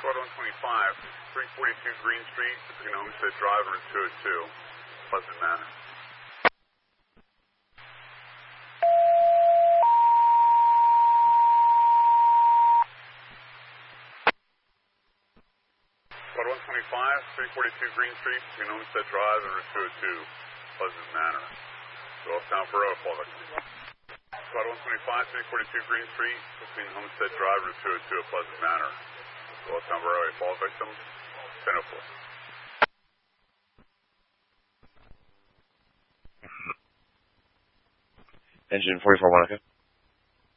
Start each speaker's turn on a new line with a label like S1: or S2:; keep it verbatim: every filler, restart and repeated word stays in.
S1: Squad one twenty-five, three forty-two Green Street, between Homestead Drive and two oh two, Pleasant Manor. Squad one twenty-five, three forty-two Green Street, between Homestead Drive and two oh two, Pleasant Manor. Go off down for road, fall victim. Squad one twenty-five, three forty-two Green Street, between Homestead Drive and two oh two, Pleasant Manor. Go off down for road, fall victim, ten oh four.
S2: Engine forty-four one, okay.